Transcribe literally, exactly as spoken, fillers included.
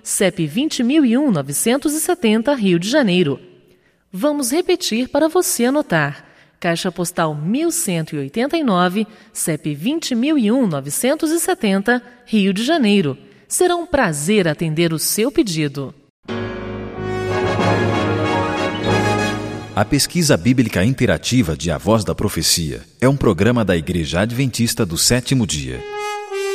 C E P vinte mil e um, novecentos e setenta, Rio de Janeiro. Vamos repetir para você anotar. Caixa Postal mil cento e oitenta e nove, C E P vinte mil e um, novecentos e setenta, Rio de Janeiro. Será um prazer atender o seu pedido. A Pesquisa Bíblica Interativa de A Voz da Profecia é um programa da Igreja Adventista do Sétimo Dia.